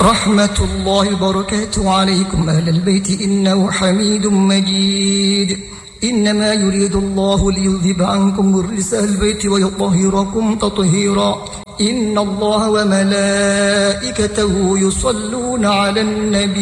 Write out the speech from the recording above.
رحمة الله وبركاته عليكم أهل البيت إنه حميد مجيد. إنما يريد الله ليذهب عنكم الرجس أهل البيت ويطهركم تطهيرا. إن الله وملائكته يصلون على النبي